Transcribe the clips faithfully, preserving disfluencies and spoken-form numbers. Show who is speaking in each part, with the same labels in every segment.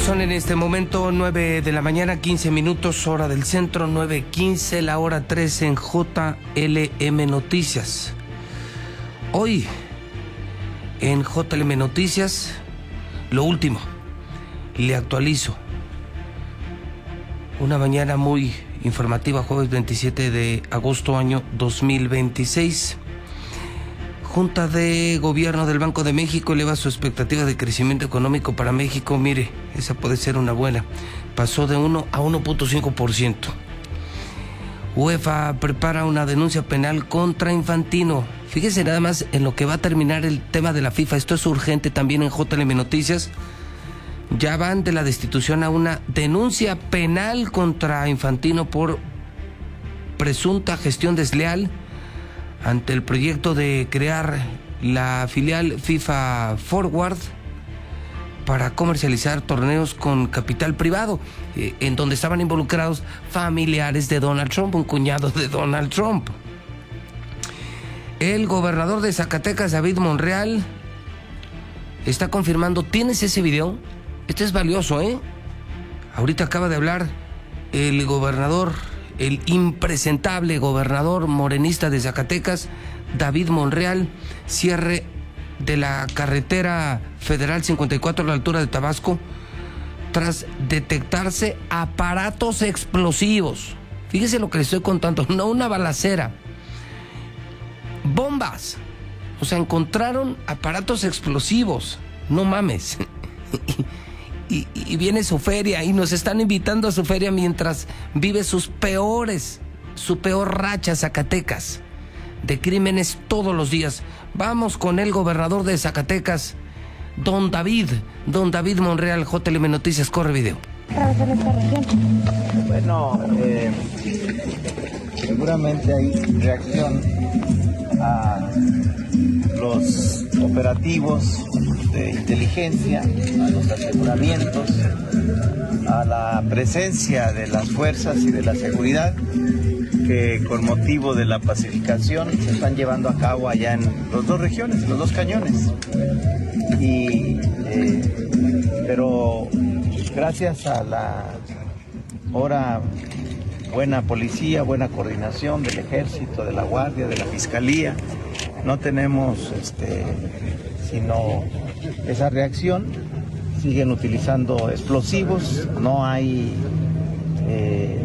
Speaker 1: Son en este momento nueve de la mañana, quince minutos, hora del centro, nueve quince, la hora trece en J L M Noticias. Hoy, en J L M Noticias, lo último, le actualizo. Una mañana muy informativa, jueves veintisiete de agosto, año dos mil veintiséis. Junta de Gobierno del Banco de México eleva su expectativa de crecimiento económico para México. Mire, esa puede ser una buena. Pasó de uno a uno punto cinco por ciento. UEFA prepara una denuncia penal contra Infantino. Fíjese nada más en lo que va a terminar el tema de la FIFA. Esto es urgente también en J L M Noticias. Ya van de la destitución a una denuncia penal contra Infantino por presunta gestión desleal ante el proyecto de crear la filial FIFA Forward para comercializar torneos con capital privado, eh, en donde estaban involucrados familiares de Donald Trump, un cuñado de Donald Trump. El gobernador de Zacatecas, David Monreal, está confirmando. ¿Tienes ese video? Este es valioso, ¿eh? Ahorita acaba de hablar el gobernador, el impresentable gobernador morenista de Zacatecas, David Monreal. Cierre de la carretera federal cincuenta y cuatro a la altura de Tabasco tras detectarse aparatos explosivos. Fíjese lo que le estoy contando, no una balacera, bombas. O sea, encontraron aparatos explosivos, no mames. Y, y viene su feria y nos están invitando a su feria mientras vive sus peores, su peor racha Zacatecas de crímenes todos los días. Vamos con el gobernador de Zacatecas, don David, don David Monreal. J L M Noticias, corre video.
Speaker 2: Bueno, eh, seguramente hay reacción a los operativos de inteligencia, a los aseguramientos, a la presencia de las fuerzas y de la seguridad que con motivo de la pacificación se están llevando a cabo allá en las dos regiones, en los dos cañones. Y, eh, pero gracias a la ahora buena policía, buena coordinación del ejército, de la guardia, de la fiscalía, no tenemos este, sino esa reacción. Siguen utilizando explosivos, no hay eh,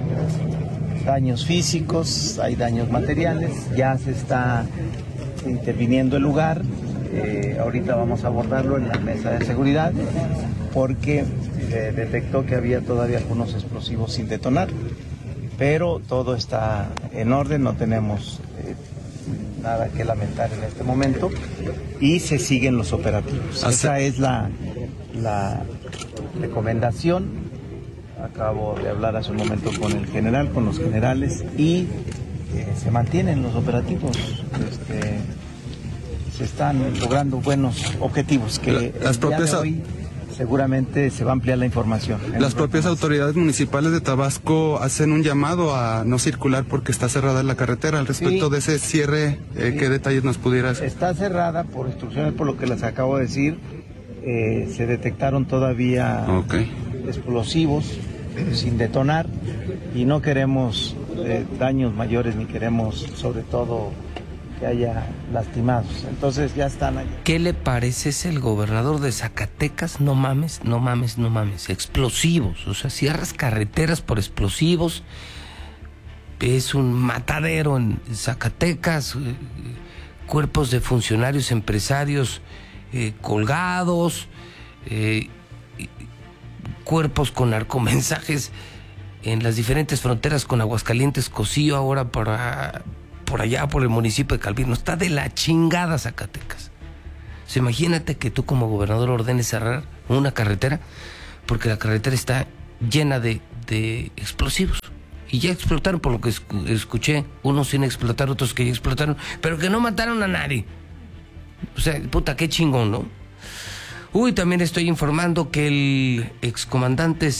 Speaker 2: daños físicos, hay daños materiales, ya se está interviniendo el lugar. Eh, ahorita vamos a abordarlo en la mesa de seguridad porque eh, detectó que había todavía algunos explosivos sin detonar, pero todo está en orden, no tenemos eh, nada que lamentar en este momento y se siguen los operativos. Así. Esa es la, la recomendación. Acabo de hablar hace un momento con el general, con los generales y eh, se mantienen los operativos. Este, se están logrando buenos objetivos que
Speaker 3: las
Speaker 2: el
Speaker 3: propias
Speaker 2: día de hoy seguramente se va a ampliar la información.
Speaker 3: Las propias autoridades municipales de Tabasco hacen un llamado a no circular porque está cerrada la carretera. Al respecto sí, de ese cierre, eh, sí, ¿qué detalles nos pudieras?
Speaker 2: Está cerrada por instrucciones, por lo que les acabo de decir. Eh, se detectaron todavía okay. explosivos eh, sin detonar y no queremos eh, daños mayores ni queremos sobre todo que haya lastimados. Entonces ya están allá.
Speaker 1: ¿Qué le parece? Es el gobernador de Zacatecas. No mames, no mames, no mames. Explosivos, o sea, cierras carreteras por explosivos. Es un matadero en Zacatecas. Eh, cuerpos de funcionarios, empresarios eh, colgados, eh, cuerpos con narcomensajes en las diferentes fronteras con Aguascalientes, Cocío, ahora para... por allá, por el municipio de Calvillo. Está de la chingada Zacatecas. O sea, imagínate que tú como gobernador ordenes cerrar una carretera porque la carretera está llena de, de explosivos. Y ya explotaron, por lo que escuché, unos sin explotar, otros que ya explotaron, pero que no mataron a nadie. O sea, puta, qué chingón, ¿no? Uy, también estoy informando que el excomandante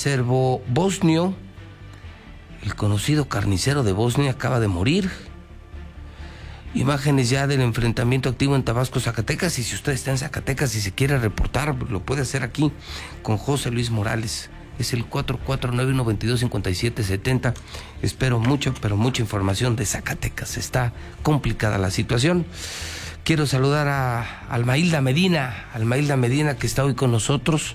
Speaker 1: serbo-bosnio, el conocido carnicero de Bosnia, acaba de morir. imágenes ya del enfrentamiento activo en Tabasco, Zacatecas, y si usted está en Zacatecas y se quiere reportar, lo puede hacer aquí con José Luis Morales. Es el cuatro cuatro nueve, uno dos dos, cinco siete siete cero. Espero mucho, pero mucha información de Zacatecas. Está complicada la situación. Quiero saludar a Almailda Medina, Almailda Medina, que está hoy con nosotros.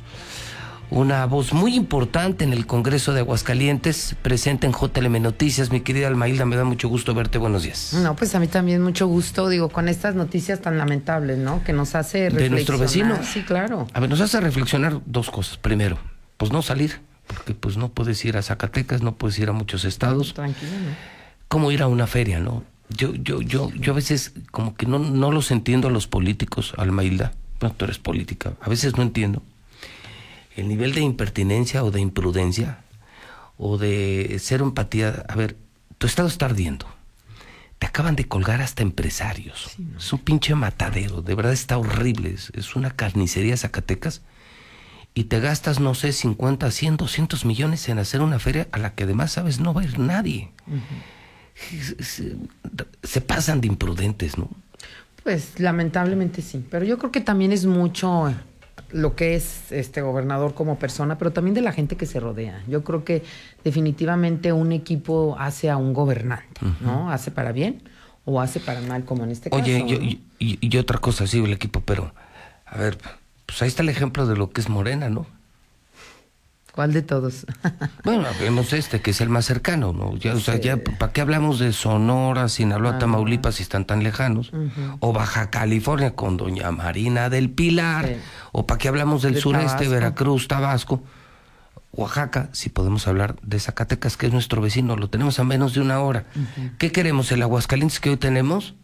Speaker 1: Una voz muy importante en el Congreso de Aguascalientes, presente en J L M Noticias. Mi querida Almailda, me da mucho gusto verte. Buenos días.
Speaker 4: No, pues a mí también mucho gusto, digo, con estas noticias tan lamentables, ¿no? Que nos hace reflexionar.
Speaker 1: De nuestro vecino.
Speaker 4: Sí, claro.
Speaker 1: A ver, nos hace reflexionar dos cosas. Primero, pues no salir, porque pues no puedes ir a Zacatecas, no puedes ir a muchos estados.
Speaker 4: Tranquilo, ¿no?
Speaker 1: ¿Cómo ir a una feria, no? Yo, yo, yo, yo a veces como que no, no los entiendo a los políticos, Almailda. Bueno, tú eres política. A veces no entiendo el nivel de impertinencia o de imprudencia o de cero empatía. A ver, tu estado está ardiendo. Te acaban de colgar hasta empresarios. Sí, no. Es un pinche matadero. De verdad está horrible. Es, es una carnicería Zacatecas. Y te gastas, no sé, cincuenta, cien, doscientos millones en hacer una feria a la que además, sabes, no va a ir nadie. Uh-huh. Se, se pasan de imprudentes, ¿no?
Speaker 4: Pues lamentablemente sí. Pero yo creo que también es mucho lo que es este gobernador como persona, pero también de la gente que se rodea. Yo creo que definitivamente un equipo hace a un gobernante, uh-huh. ¿no? Hace para bien o hace para mal, como en este
Speaker 1: Oye,
Speaker 4: caso.
Speaker 1: Oye,
Speaker 4: ¿no?
Speaker 1: y, y, y otra cosa, sí, el equipo, pero, a ver, pues ahí está el ejemplo de lo que es Morena, ¿no?
Speaker 4: ¿Cuál de todos?
Speaker 1: Bueno, vemos este, que es el más cercano, ¿no? Ya, o sea, sí. ya, ¿para qué hablamos de Sonora, Sinaloa, ah, Tamaulipas, si están tan lejanos? Uh-huh. O Baja California con doña Marina del Pilar. Sí. O ¿para qué hablamos del de sureste, Tabasco. Veracruz, Tabasco, Oaxaca, si podemos hablar de Zacatecas, que es nuestro vecino, lo tenemos a menos de una hora. Uh-huh. ¿Qué queremos? ¿El Aguascalientes que hoy tenemos?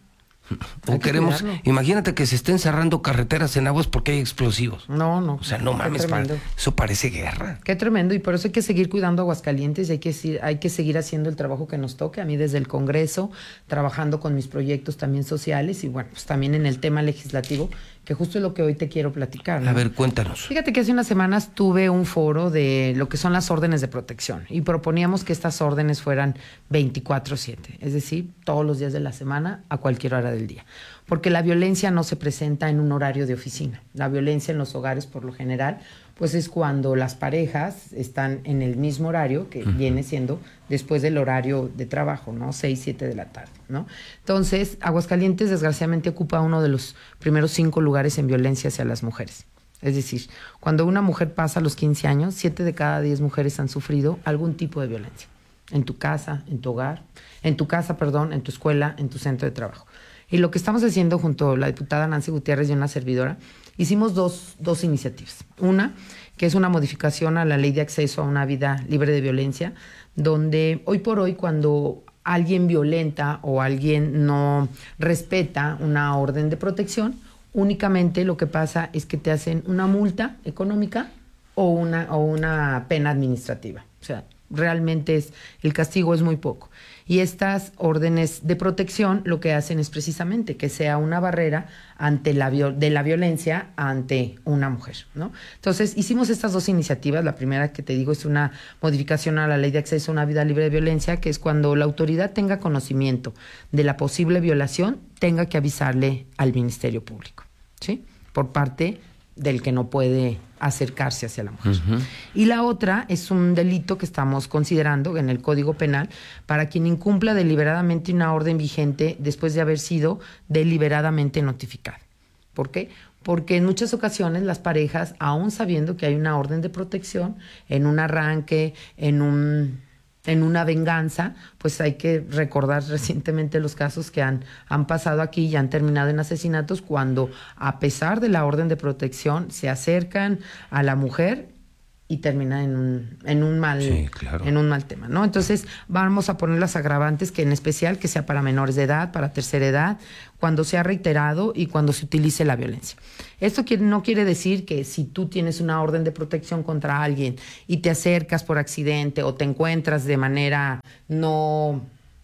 Speaker 1: O queremos, cuidarlo. Imagínate que se estén cerrando carreteras en aguas porque hay explosivos.
Speaker 4: No, no.
Speaker 1: O sea, no mames, para, eso parece guerra.
Speaker 4: Qué tremendo, y por eso hay que seguir cuidando Aguascalientes, y hay que, hay que seguir haciendo el trabajo que nos toque. A mí desde el Congreso, trabajando con mis proyectos también sociales, y bueno, pues también en el tema legislativo, que justo es lo que hoy te quiero platicar, ¿no?
Speaker 1: A ver, cuéntanos.
Speaker 4: Fíjate que hace unas semanas tuve un foro de lo que son las órdenes de protección, y proponíamos que estas órdenes fueran veinticuatro siete, es decir, todos los días de la semana, a cualquier hora del día. Porque la violencia no se presenta en un horario de oficina. La violencia en los hogares, por lo general, pues es cuando las parejas están en el mismo horario, que uh-huh. viene siendo después del horario de trabajo, ¿no? seis, siete de la tarde, ¿no? Entonces, Aguascalientes, desgraciadamente, ocupa uno de los primeros cinco lugares en violencia hacia las mujeres. Es decir, cuando una mujer pasa los quince años, siete de cada diez mujeres han sufrido algún tipo de violencia. En tu casa, en tu hogar, en tu casa, perdón, en tu escuela, en tu centro de trabajo. Y lo que estamos haciendo junto a la diputada Nancy Gutiérrez y una servidora, hicimos dos, dos iniciativas. Una, que es una modificación a la ley de acceso a una vida libre de violencia, donde hoy por hoy cuando alguien violenta o alguien no respeta una orden de protección, únicamente lo que pasa es que te hacen una multa económica o una, o una pena administrativa. O sea, realmente es, el castigo es muy poco. Y estas órdenes de protección lo que hacen es precisamente que sea una barrera ante la de la violencia ante una mujer, ¿no? Entonces, hicimos estas dos iniciativas. La primera que te digo es una modificación a la ley de acceso a una vida libre de violencia, que es cuando la autoridad tenga conocimiento de la posible violación, tenga que avisarle al Ministerio Público, ¿sí? Por parte del que no puede acercarse hacia la mujer. Uh-huh. Y la otra es un delito que estamos considerando en el Código Penal para quien incumpla deliberadamente una orden vigente después de haber sido deliberadamente notificada. ¿Por qué? Porque en muchas ocasiones las parejas, aún sabiendo que hay una orden de protección, en un arranque, en un... en una venganza, pues hay que recordar recientemente los casos que han, han pasado aquí y han terminado en asesinatos cuando, a pesar de la orden de protección, se acercan a la mujer y termina en un, en un mal,
Speaker 1: sí, claro.
Speaker 4: en un mal tema, ¿no? Entonces, vamos a poner las agravantes, que en especial que sea para menores de edad, para tercera edad, cuando sea reiterado y cuando se utilice la violencia. Esto quiere, no quiere decir que si tú tienes una orden de protección contra alguien y te acercas por accidente o te encuentras de manera no...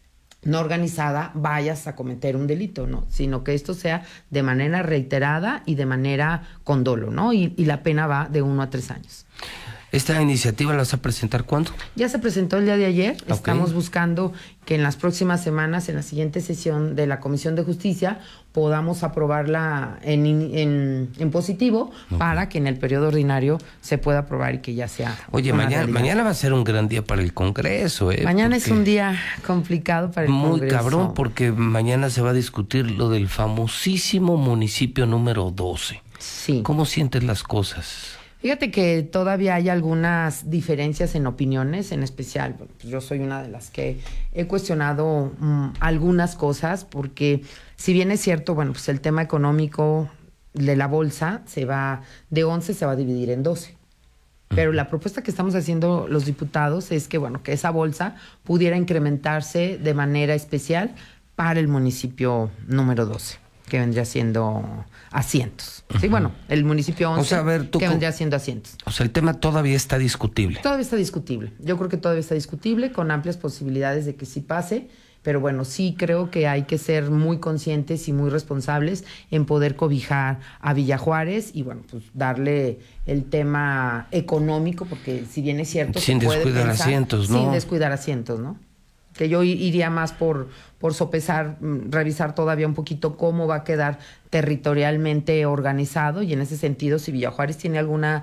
Speaker 4: no organizada, vayas a cometer un delito, ¿no? Sino que esto sea de manera reiterada y de manera con dolo, ¿no? Y, y la pena va de uno a tres años.
Speaker 1: ¿Esta iniciativa la vas a presentar cuándo?
Speaker 4: Ya se presentó el día de ayer.
Speaker 1: Okay.
Speaker 4: Estamos buscando que en las próximas semanas, en la siguiente sesión de la Comisión de Justicia, podamos aprobarla en, en, en positivo, okay, para que en el periodo ordinario se pueda aprobar y que ya sea.
Speaker 1: Oye, mañana, mañana va a ser un gran día para el Congreso, ¿eh?
Speaker 4: Mañana es un día complicado para el
Speaker 1: muy
Speaker 4: Congreso. Muy
Speaker 1: cabrón, porque mañana se va a discutir lo del famosísimo municipio número doce.
Speaker 4: Sí.
Speaker 1: ¿Cómo sientes las cosas?
Speaker 4: Fíjate que todavía hay algunas diferencias en opiniones, en especial, pues yo soy una de las que he cuestionado um, algunas cosas, porque si bien es cierto, bueno, pues el tema económico de la bolsa se va, de once se va a dividir en doce. Pero la propuesta que estamos haciendo los diputados es que, bueno, que esa bolsa pudiera incrementarse de manera especial para el municipio número doce, que vendría siendo asientos. Uh-huh. Sí, bueno, el municipio once, o sea, a ver, tú que vendría siendo asientos.
Speaker 1: O sea, el tema todavía está discutible.
Speaker 4: Todavía está discutible. Yo creo que todavía está discutible, con amplias posibilidades de que sí pase, pero bueno, sí creo que hay que ser muy conscientes y muy responsables en poder cobijar a Villa Juárez y, bueno, pues darle el tema económico, porque si bien es cierto...
Speaker 1: Sin
Speaker 4: se puede
Speaker 1: descuidar
Speaker 4: pensar,
Speaker 1: asientos, ¿no?
Speaker 4: Sin descuidar asientos, ¿no? Que yo iría más por, por sopesar, revisar todavía un poquito cómo va a quedar territorialmente organizado, y en ese sentido, si Villa Juárez tiene alguna,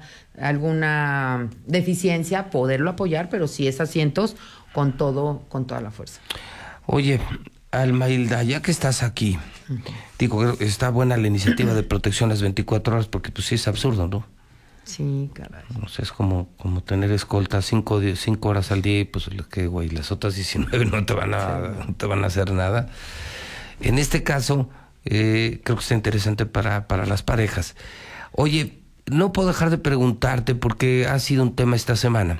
Speaker 4: alguna deficiencia, poderlo apoyar, pero si es asientos, con todo, con toda la fuerza.
Speaker 1: Oye, Alma Hilda, ya que estás aquí, uh-huh, digo, está buena la iniciativa de protección las veinticuatro horas, porque pues sí es absurdo, ¿no?
Speaker 4: Sí, caray.
Speaker 1: O sea, es como, como tener escolta cinco, cinco horas al día y pues que, güey, las otras diecinueve no te van a, sí, no te van a hacer nada. En este caso, eh, creo que está interesante para, para las parejas. Oye, no puedo dejar de preguntarte, porque ha sido un tema esta semana.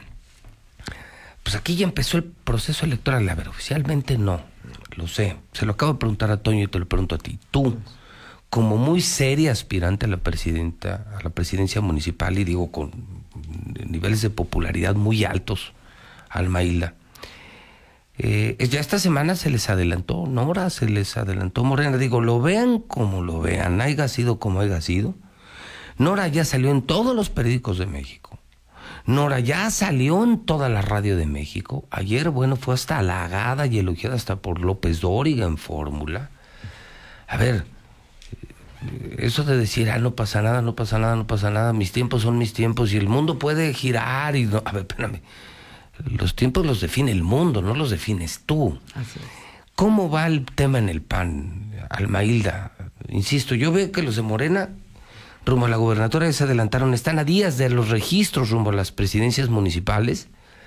Speaker 1: Pues aquí ya empezó el proceso electoral. A ver, oficialmente no, lo sé. Se lo acabo de preguntar a Toño y te lo pregunto a ti. Tú, como muy seria aspirante a la presidenta, a la presidencia municipal, y digo con niveles de popularidad muy altos, Alma Hilda, eh, ya esta semana se les adelantó Nora, se les adelantó Morena. Digo, lo vean como lo vean, haya sido como haya sido. Nora ya salió en todos los periódicos de México. Nora ya salió en toda la radio de México. Ayer, bueno, fue hasta halagada y elogiada hasta por López Dóriga en Fórmula. A ver, eso de decir, ah, no pasa nada, no pasa nada, no pasa nada, mis tiempos son mis tiempos y el mundo puede girar y no... A ver, espérame, los tiempos los define el mundo, no los defines tú.
Speaker 4: Así es.
Speaker 1: ¿Cómo va el tema en el P A N, Alma Hilda? Insisto, yo veo que los de Morena, rumbo a la gobernatura, ya se adelantaron, están a días de los registros rumbo a las presidencias municipales,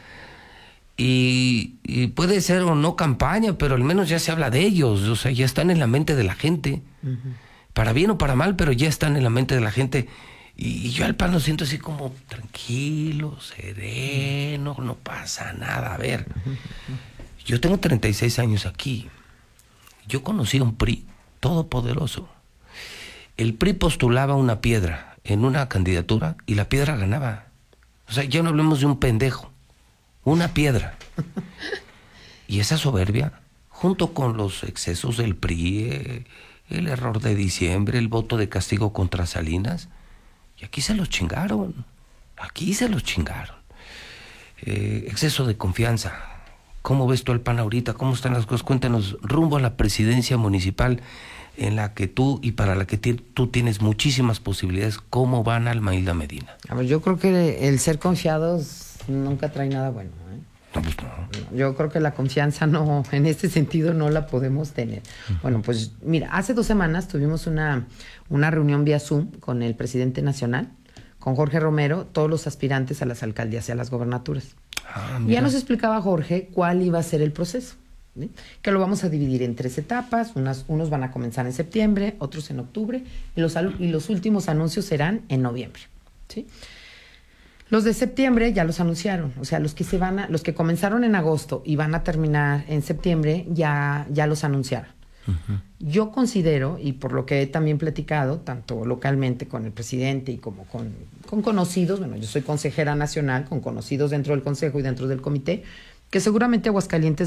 Speaker 1: y, y puede ser o no campaña, pero al menos ya se habla de ellos, o sea, ya están en la mente de la gente. Uh-huh. Para bien o para mal, pero ya están en la mente de la gente. Y, y yo al P A N lo siento así como tranquilo, sereno, no pasa nada. A ver, yo tengo treinta y seis años aquí. Yo conocí a un P R I todopoderoso. El P R I postulaba una piedra en una candidatura y la piedra ganaba. O sea, ya no hablemos de un pendejo, una piedra. Y esa soberbia, junto con los excesos del P R I, eh, el error de diciembre, el voto de castigo contra Salinas, y aquí se los chingaron, aquí se los chingaron. Eh, exceso de confianza. ¿Cómo ves tú el P A N ahorita? ¿Cómo están las cosas? Cuéntanos, rumbo a la presidencia municipal, en la que tú y para la que t- tú tienes muchísimas posibilidades, ¿cómo van, Alma Hilda Medina?
Speaker 4: A ver, yo creo que el ser confiados nunca trae nada bueno, ¿eh?
Speaker 1: No, pues no.
Speaker 4: Yo creo que la confianza no, en este sentido no la podemos tener. Uh-huh. Bueno, pues mira, hace dos semanas tuvimos una, una reunión vía Zoom con el presidente nacional, con Jorge Romero, todos los aspirantes a las alcaldías y a las gobernaturas. Ah, y ya nos explicaba Jorge cuál iba a ser el proceso, ¿sí? Que lo vamos a dividir en tres etapas, unas, unos van a comenzar en septiembre, otros en octubre, y los, y los últimos anuncios serán en noviembre, ¿sí? Los de septiembre ya los anunciaron, o sea, los que se van a, los que comenzaron en agosto y van a terminar en septiembre ya, ya los anunciaron. Uh-huh. Yo considero, y por lo que he también platicado, tanto localmente con el presidente y como con, con conocidos, bueno, yo soy consejera nacional, con conocidos dentro del consejo y dentro del comité, que seguramente Aguascalientes